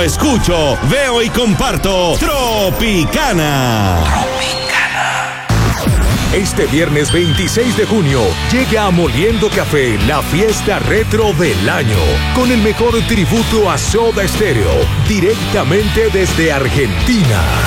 escucho, veo y comparto Tropicana. Este viernes 26 de junio llega a Moliendo Café la fiesta retro del año, con el mejor tributo a Soda Stereo, directamente desde Argentina.